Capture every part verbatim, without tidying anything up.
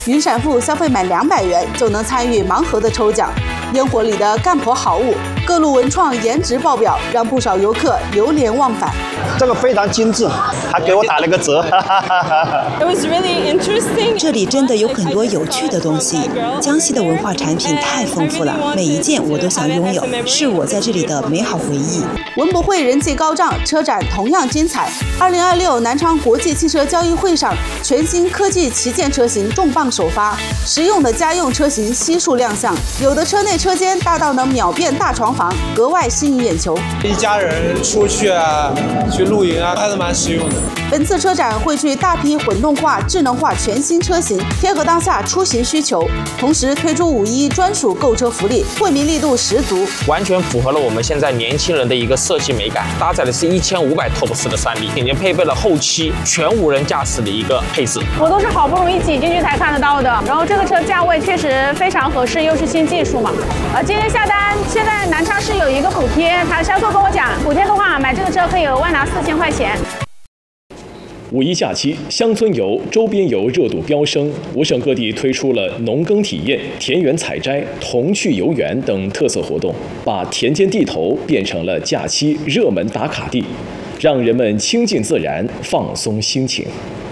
云闪付消费满两百元就能参与盲盒的抽奖，烟火里的干婆好舞，各路文创颜值爆表，让不少游客流连忘返。 这个非常精致，还给我打了个折。 It was really interesting. 这里真的有很多有趣的东西。江西的文化产品太丰富了，每一件我都想拥有，是我在这里的美好回忆。 文博会人气高涨，车展同样精彩。二零二六南昌国际汽车交易会上，全新科技旗舰车型重磅首发，实用的家用车型悉数亮相，有的车内车间大到能秒变大床房，格外吸引眼球。 一家人出去啊，去露营啊，还是蛮实用的。 本次车展汇聚大批混动化、智能化全新车型，贴合当下出行需求，同时推出五一专属购车福利，惠民力度十足， 完全符合了我们现在年轻人的一个设计美感。搭载的是一千五百 T O P 四的三菱，已经配备了后期全无人驾驶的一个配置。 我都是好不容易挤进去才看得到的，然后这个车价位确实非常合适，又是新技术嘛。呃，今天下单，现在南昌市有一个补贴，他销售跟我讲，补贴的话买这个车可以额外拿四千块钱。 五一假期，乡村游、周边游热度飙升，我省各地推出了农耕体验、田园采摘、童趣游园等特色活动，把田间地头变成了假期热门打卡地，让人们亲近自然，放松心情。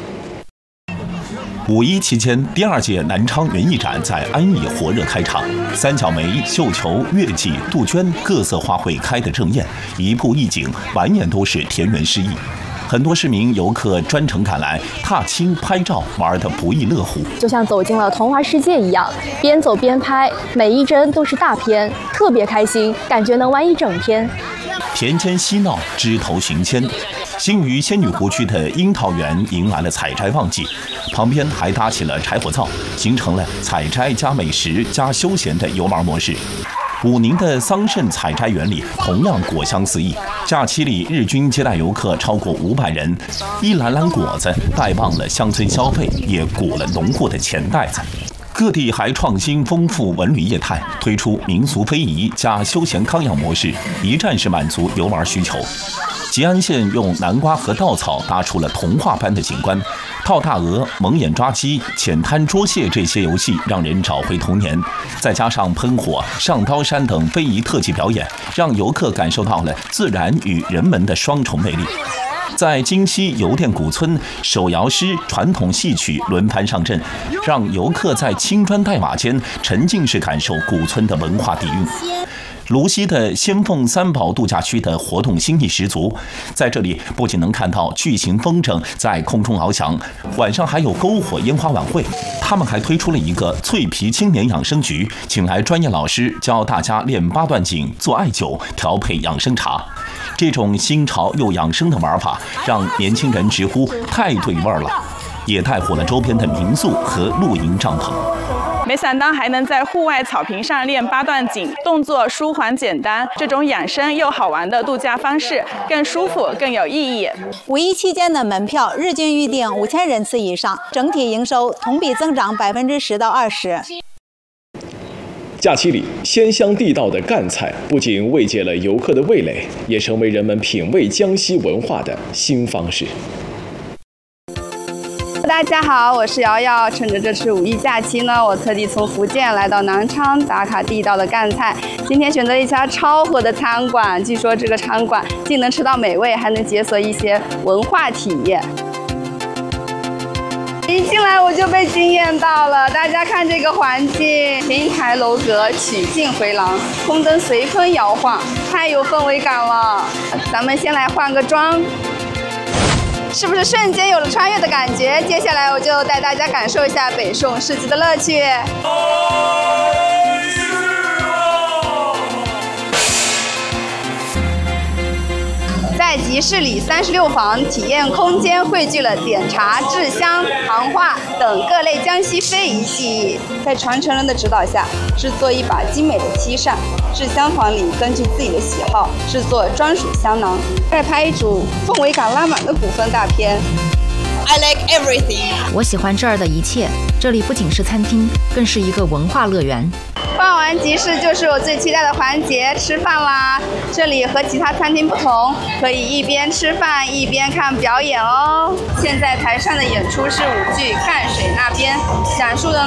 五一期间，第二届南昌园艺展在安义火热开场，三角梅、绣球、月季、杜鹃各色花卉开得正艳，一步一景，满眼都是田园诗意。很多市民游客专程赶来踏青拍照，玩得不亦乐乎， 就像走进了童话世界一样，边走边拍，每一帧都是大片，特别开心，感觉能玩一整天。 田间嬉闹，枝头寻仙。新余仙女湖区的樱桃园迎来了采摘旺季，旁边还搭起了柴火灶，形成了采摘加美食加休闲的游玩模式。武宁的桑葚采摘园里同样果香四溢，假期里日均接待游客超过五百人，一篮篮果子带旺了乡村消费，也鼓了农户的钱袋子。各地还创新丰富文旅业态，推出民俗非遗加休闲康养模式，一站式满足游玩需求。吉安县用南瓜和稻草搭出了童话般的景观，套大鹅、蒙眼抓鸡、浅滩捉蟹这些游戏让人找回童年，再加上喷火、上刀山等非遗特技表演，让游客感受到了自然与人文的双重魅力。在京西邮电古村，手摇诗、传统戏曲轮番上阵，让游客在青砖黛瓦间沉浸式感受古村的文化底蕴。泸溪的仙凤三宝度假区的活动新意十足，在这里不仅能看到巨型风筝在空中翱翔，晚上还有篝火烟花晚会。他们还推出了一个脆皮青年养生局，请来专业老师教大家练八段锦、做艾灸、调配养生茶。这种新潮又养生的玩法，让年轻人直呼太对味儿了，也带火了周边的民宿和露营帐篷。 没想到还能在户外草坪上练八段锦，动作舒缓简单，这种养生又好玩的度假方式更舒服更有意义。 五一期间的门票日均预订五千人次以上，整体营收同比增长百分之十到二十。 假期里，鲜香地道的赣菜不仅慰藉了游客的味蕾，也成为人们品味江西文化的新方式。 大家好，我是瑶瑶。趁着这次五一假期呢，我特地从福建来到南昌打卡地道的赣菜。今天选择了一家超火的餐馆，据说这个餐馆既能吃到美味，还能解锁一些文化体验。一进来我就被惊艳到了，大家看这个环境，亭台楼阁，曲径回廊，空灯随风摇晃，太有氛围感了。咱们先来换个妆。是不是瞬间有了穿越的感觉？接下来我就带大家感受一下北宋市集的乐趣。在集市里三十六房体验空间汇聚了点茶、制香、行话等各类江西非遗技艺，在传承人的指导下，制作一把精美的漆扇。制香房里根据自己的喜好制作专属香囊，再拍一组氛围感拉满的古风大片。 I like everything。 我喜欢这儿的一切，这里不仅是餐厅，更是一个文化乐园。 逛完集市就是我最期待的环节，吃饭啦！这里和其他餐厅不同，可以一边吃饭一边看表演哦。现在台上的演出是舞剧《看水那边》，讲述的